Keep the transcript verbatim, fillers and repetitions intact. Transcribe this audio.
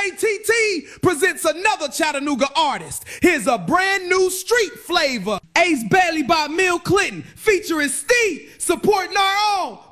J T T presents another Chattanooga artist. Here's a brand new street flavor. Ace Bailey by Mill Clinton featuring Steve, supporting our own